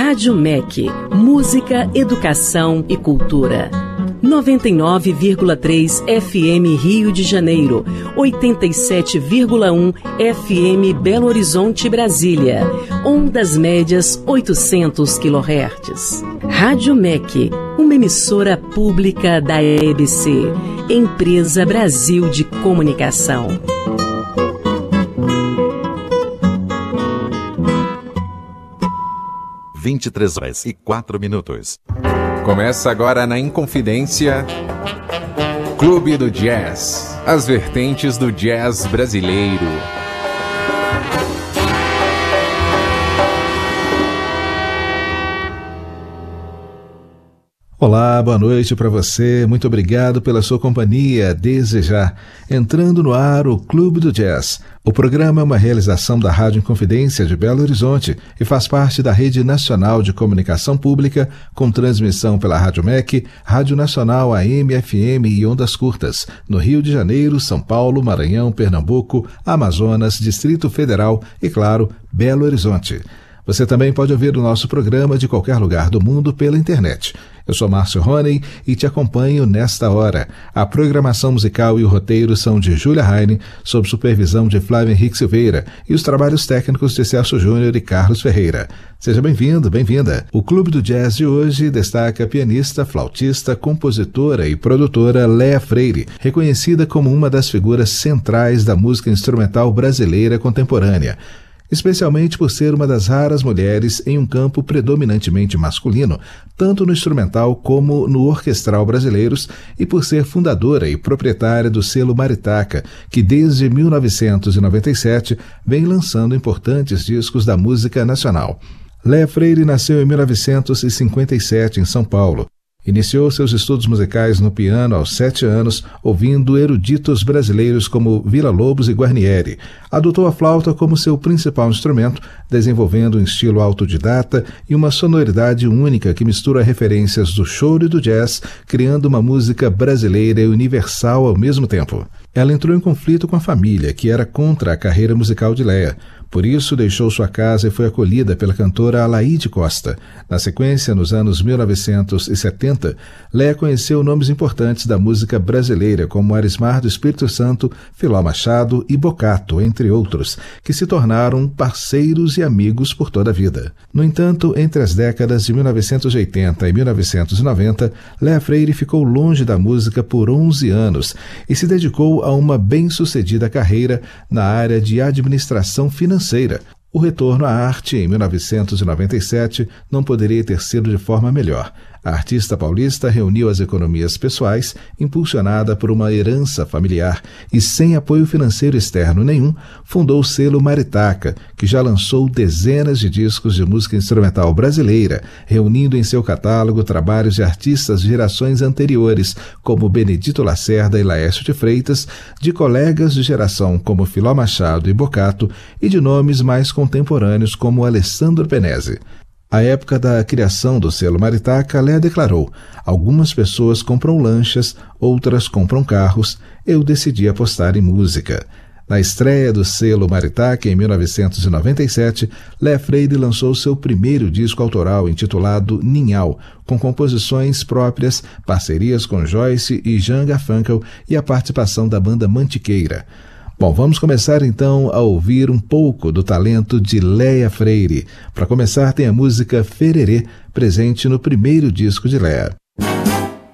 Rádio MEC, música, educação e cultura. 99,3 FM Rio de Janeiro, 87,1 FM Belo Horizonte, Brasília, ondas médias 800 kHz. Rádio MEC, uma emissora pública da EBC, Empresa Brasil de Comunicação. 23h04. Começa agora na Inconfidência, Clube do Jazz, as vertentes do jazz brasileiro. Olá, boa noite para você, muito obrigado pela sua companhia desde já. Entrando no ar o Clube do Jazz. O programa é uma realização da Rádio Inconfidência de Belo Horizonte e faz parte da Rede Nacional de Comunicação Pública, com transmissão pela Rádio MEC, Rádio Nacional AM, FM e Ondas Curtas, no Rio de Janeiro, São Paulo, Maranhão, Pernambuco, Amazonas, Distrito Federal e, claro, Belo Horizonte. Você também pode ouvir o nosso programa de qualquer lugar do mundo pela internet. Eu sou Márcio Rony e te acompanho nesta hora. A programação musical e o roteiro são de Júlia Heine, sob supervisão de Flávio Henrique Silveira, e os trabalhos técnicos de Celso Júnior e Carlos Ferreira. Seja bem-vindo, bem-vinda. O Clube do Jazz de hoje destaca a pianista, flautista, compositora e produtora Léa Freire, reconhecida como uma das figuras centrais da música instrumental brasileira contemporânea, especialmente por ser uma das raras mulheres em um campo predominantemente masculino, tanto no instrumental como no orquestral brasileiros, e por ser fundadora e proprietária do selo Maritaca, que desde 1997 vem lançando importantes discos da música nacional. Léa Freire nasceu em 1957 em São Paulo. Iniciou seus estudos musicais no piano aos 7 anos, ouvindo eruditos brasileiros como Villa-Lobos e Guarnieri. Adotou a flauta como seu principal instrumento, desenvolvendo um estilo autodidata e uma sonoridade única que mistura referências do choro e do jazz, criando uma música brasileira e universal ao mesmo tempo. Ela entrou em conflito com a família, que era contra a carreira musical de Léa. Por isso, deixou sua casa e foi acolhida pela cantora Alaide Costa. Na sequência, nos anos 1970, Léa conheceu nomes importantes da música brasileira, como Arismar do Espírito Santo, Filó Machado e Bocato, entre outros, que se tornaram parceiros e amigos por toda a vida. No entanto, entre as décadas de 1980 e 1990, Léa Freire ficou longe da música por 11 anos e se dedicou a uma bem-sucedida carreira na área de administração financeira. O retorno à arte, em 1997, não poderia ter sido de forma melhor. A artista paulista reuniu as economias pessoais, impulsionada por uma herança familiar, e sem apoio financeiro externo nenhum, fundou o selo Maritaca, que já lançou dezenas de discos de música instrumental brasileira, reunindo em seu catálogo trabalhos de artistas de gerações anteriores, como Benedito Lacerda e Laércio de Freitas, de colegas de geração como Filó Machado e Bocato, e de nomes mais contemporâneos como Alessandro Penese. À época da criação do selo Maritaca, Léa declarou: algumas pessoas compram lanchas, outras compram carros, eu decidi apostar em música. Na estreia do selo Maritaca, em 1997, Léa Freire lançou seu primeiro disco autoral, intitulado Ninhal, com composições próprias, parcerias com Joyce e Jean Garfunkel e a participação da banda Mantiqueira. Bom, vamos começar então a ouvir um pouco do talento de Léa Freire. Para começar, tem a música Fererê, presente no primeiro disco de Léa.